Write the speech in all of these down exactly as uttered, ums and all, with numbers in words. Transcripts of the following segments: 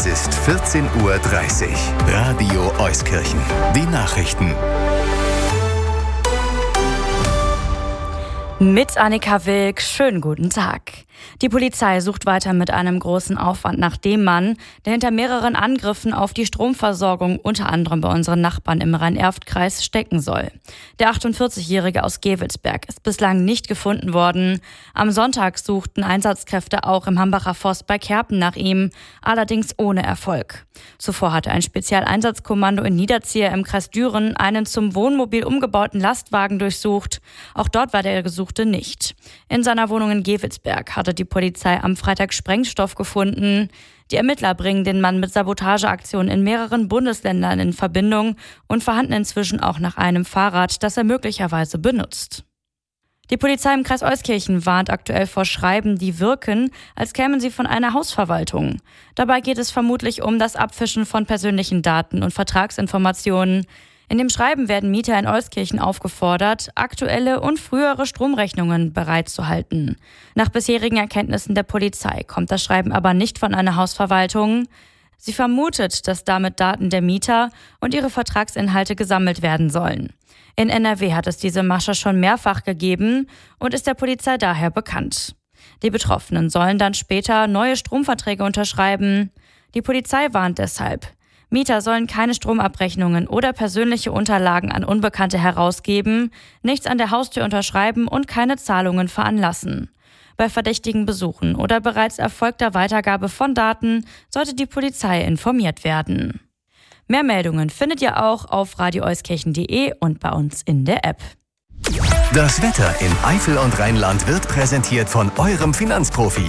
Es ist vierzehn Uhr dreißig. Radio Euskirchen. Die Nachrichten. Mit Annika Wilk, schönen guten Tag. Die Polizei sucht weiter mit einem großen Aufwand nach dem Mann, der hinter mehreren Angriffen auf die Stromversorgung unter anderem bei unseren Nachbarn im Rhein-Erft-Kreis stecken soll. Der achtundvierzigjährige aus Gevelsberg ist bislang nicht gefunden worden. Am Sonntag suchten Einsatzkräfte auch im Hambacher Forst bei Kerpen nach ihm, allerdings ohne Erfolg. Zuvor hatte ein Spezialeinsatzkommando in Niederzieher im Kreis Düren einen zum Wohnmobil umgebauten Lastwagen durchsucht. Auch dort war der Gesuchte nicht. In seiner Wohnung in Gevelsberg hatte die Polizei am Freitag Sprengstoff gefunden. Die Ermittler bringen den Mann mit Sabotageaktionen in mehreren Bundesländern in Verbindung und verhandeln inzwischen auch nach einem Fahrrad, das er möglicherweise benutzt. Die Polizei im Kreis Euskirchen warnt aktuell vor Schreiben, die wirken, als kämen sie von einer Hausverwaltung. Dabei geht es vermutlich um das Abfischen von persönlichen Daten und Vertragsinformationen. In dem Schreiben werden Mieter in Euskirchen aufgefordert, aktuelle und frühere Stromrechnungen bereitzuhalten. Nach bisherigen Erkenntnissen der Polizei kommt das Schreiben aber nicht von einer Hausverwaltung. Sie vermutet, dass damit Daten der Mieter und ihre Vertragsinhalte gesammelt werden sollen. In N R W hat es diese Masche schon mehrfach gegeben und ist der Polizei daher bekannt. Die Betroffenen sollen dann später neue Stromverträge unterschreiben. Die Polizei warnt deshalb: Mieter sollen keine Stromabrechnungen oder persönliche Unterlagen an Unbekannte herausgeben, nichts an der Haustür unterschreiben und keine Zahlungen veranlassen. Bei verdächtigen Besuchen oder bereits erfolgter Weitergabe von Daten sollte die Polizei informiert werden. Mehr Meldungen findet ihr auch auf radio euskirchen punkt de und bei uns in der App. Das Wetter in Eifel und Rheinland wird präsentiert von eurem Finanzprofi.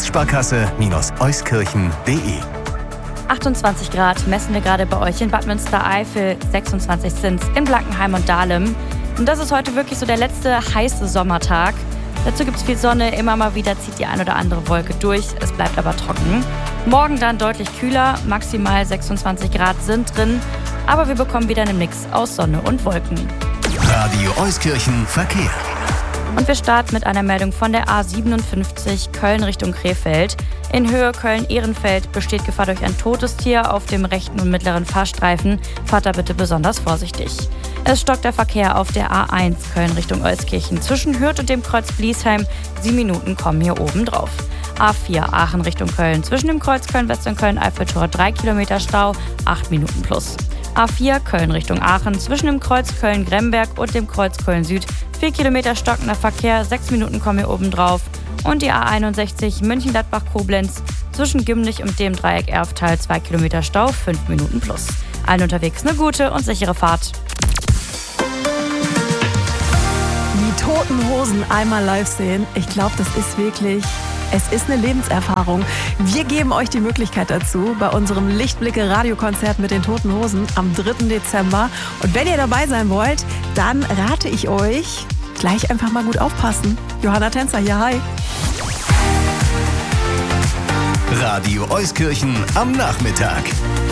Kreissparkasse-euskirchen punkt de. achtundzwanzig Grad messen wir gerade bei euch in Bad Münstereifel, sechsundzwanzig sind es in Blankenheim und Dahlem. Und das ist heute wirklich so der letzte heiße Sommertag. Dazu gibt es viel Sonne, immer mal wieder zieht die ein oder andere Wolke durch, es bleibt aber trocken. Morgen dann deutlich kühler, maximal sechsundzwanzig Grad sind drin, aber wir bekommen wieder einen Mix aus Sonne und Wolken. Radio Euskirchen Verkehr. Und wir starten mit einer Meldung von der A siebenundfünfzig Köln Richtung Krefeld. In Höhe Köln-Ehrenfeld besteht Gefahr durch ein totes Tier auf dem rechten und mittleren Fahrstreifen. Fahrt da bitte besonders vorsichtig. Es stockt der Verkehr auf der A eins Köln Richtung Euskirchen. Zwischen Hürth und dem Kreuz Bliesheim. Sieben Minuten kommen hier oben drauf. A vier Aachen Richtung Köln. Zwischen dem Kreuz Köln-West und Köln-Eiffeltor drei Kilometer Stau, acht Minuten plus. A vier Köln Richtung Aachen. Zwischen dem Kreuz Köln-Gremberg und dem Kreuz Köln-Süd vier Kilometer stockender Verkehr, sechs Minuten kommen hier oben drauf. Und die A einundsechzig München-Gladbach-Koblenz zwischen Gimlich und dem Dreieck Erftal zwei Kilometer Stau, fünf Minuten plus. Allen unterwegs eine gute und sichere Fahrt. Die Toten Hosen einmal live sehen, ich glaube, das ist wirklich, es ist eine Lebenserfahrung. Wir geben euch die Möglichkeit dazu bei unserem Lichtblicke-Radiokonzert mit den Toten Hosen am dritten Dezember. Und wenn ihr dabei sein wollt, dann rate ich euch, gleich einfach mal gut aufpassen. Johanna Tänzer, ja, hi. Radio Euskirchen am Nachmittag.